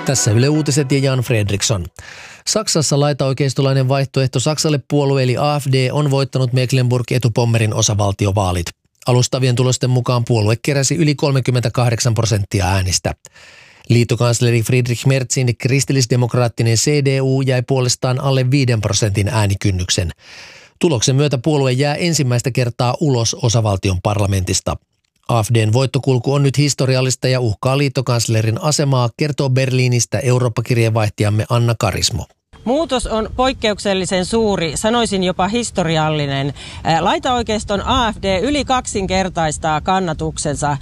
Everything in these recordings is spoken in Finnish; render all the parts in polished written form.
Tässä Yle Uutiset ja Jan Fredriksson. Saksassa laitaoikeistolainen vaihtoehto Saksalle puolue eli AfD on voittanut Mecklenburg-Etupommerin osavaltiovaalit. Alustavien tulosten mukaan puolue keräsi yli 38% äänistä. Liittokansleri Friedrich Merzin kristillisdemokraattinen CDU jäi puolestaan alle 5% äänikynnyksen. Tuloksen myötä puolue jää ensimmäistä kertaa ulos osavaltion parlamentista. AfD:n voittokulku on nyt historiallista ja uhkaa liittokanslerin asemaa, kertoo Berliinistä Eurooppa-kirjeenvaihtajamme Anna Karismo. Muutos on poikkeuksellisen suuri, sanoisin jopa historiallinen. Laitaoikeiston AfD yli kaksinkertaistaa kannatuksensa.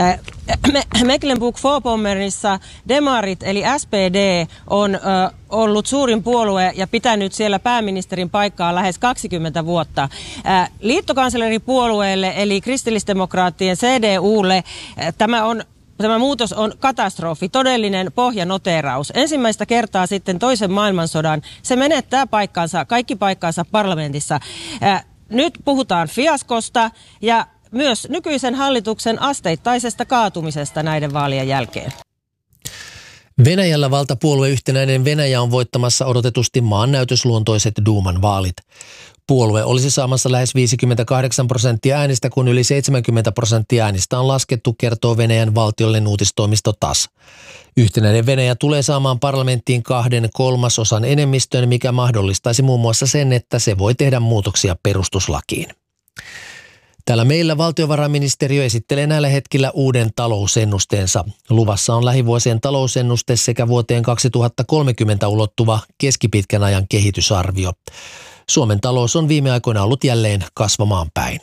Mecklenburg-Vorpommerissa demarit eli SPD on ollut suurin puolue ja pitänyt siellä pääministerin paikkaa lähes 20 vuotta. Liittokansleripuolueelle eli kristillisdemokraattien CDUlle Tämä muutos on katastrofi, todellinen pohjanoteeraus. Ensimmäistä kertaa sitten toisen maailmansodan se menettää kaikki paikkansa parlamentissa. Nyt puhutaan fiaskosta ja myös nykyisen hallituksen asteittaisesta kaatumisesta näiden vaalien jälkeen. Venäjällä valtapuolue Yhtenäinen Venäjä on voittamassa odotetusti maannäytösluontoiset Duuman vaalit. Puolue olisi saamassa lähes 58% äänistä, kun yli 70% äänistä on laskettu, kertoo Venäjän valtiollinen uutistoimisto TASS. Yhtenäinen Venäjä tulee saamaan parlamenttiin 2/3 enemmistön, mikä mahdollistaisi muun muassa sen, että se voi tehdä muutoksia perustuslakiin. Täällä meillä valtiovarainministeriö esittelee näillä hetkillä uuden talousennusteensa. Luvassa on lähivuosien talousennuste sekä vuoteen 2030 ulottuva keskipitkän ajan kehitysarvio. Suomen talous on viime aikoina ollut jälleen kasvamaan päin.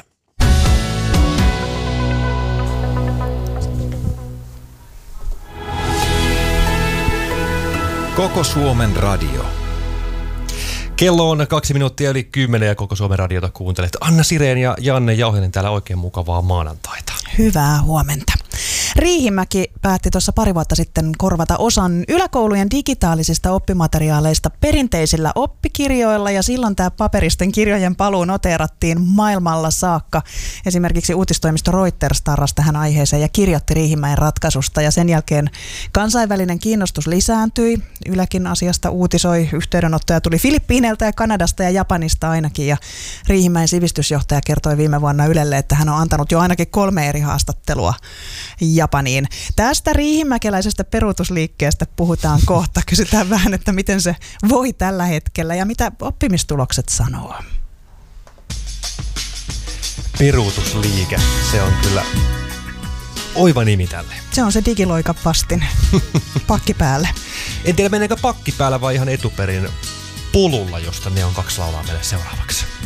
Koko Suomen radio. Kello on 2 minuuttia yli 10 ja Koko Suomen radiota kuuntelet. Anna Sireen ja Janne Jauhinen täällä, oikein mukavaa maanantaita. Hyvää huomenta. Riihimäki päätti tuossa pari vuotta sitten korvata osan yläkoulujen digitaalisista oppimateriaaleista perinteisillä oppikirjoilla ja silloin tämä paperisten kirjojen paluu noteerattiin maailmalla saakka. Esimerkiksi uutistoimisto Reuters tarrasi tähän aiheeseen ja kirjoitti Riihimäen ratkaisusta ja sen jälkeen kansainvälinen kiinnostus lisääntyi. Ylekin asiasta uutisoi, yhteydenottoja tuli Filippiineiltä ja Kanadasta ja Japanista ainakin ja Riihimäen sivistysjohtaja kertoi viime vuonna Ylelle, että hän on antanut jo ainakin 3 eri haastattelua Japaniin. Tästä riihimäkeläisestä peruutusliikkeestä puhutaan kohta. Kysytään vähän, että miten se voi tällä hetkellä ja mitä oppimistulokset sanoo. Peruutusliike, se on kyllä oiva nimi tälle. Se on se digiloikapastine. Pakki päälle. En tiedä, meneekö pakki päällä vai ihan etuperin pululla, josta ne on 2 laulaa meille seuraavaksi.